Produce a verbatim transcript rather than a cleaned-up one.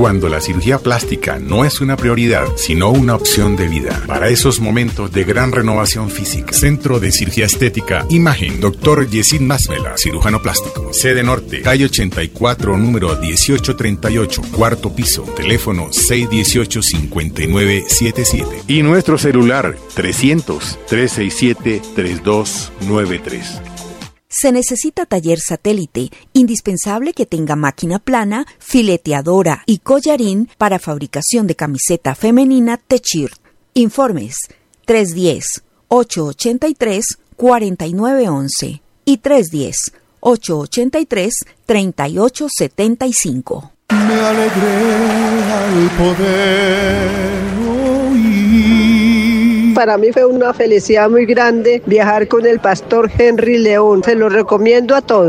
cuando la cirugía plástica no es una prioridad, sino una opción de vida. Para esos momentos de gran renovación física, Centro de Cirugía Estética Imagen, doctor Yesid Masmela, cirujano plástico. Sede Norte, calle ochenta y cuatro, número dieciocho treinta y ocho, cuarto piso, teléfono seis uno ocho, cinco nueve siete siete. Y nuestro celular trescientos, trescientos sesenta y siete, treinta y dos noventa y tres. Se necesita taller satélite, indispensable que tenga máquina plana, fileteadora y collarín para fabricación de camiseta femenina T-shirt. Informes tres uno cero, ocho ocho tres, cuatro nueve uno uno y tres uno cero, ocho ocho tres, tres ocho siete cinco. Me alegré al poder oír. Para mí fue una felicidad muy grande viajar con el pastor Henry León. Se lo recomiendo a todos.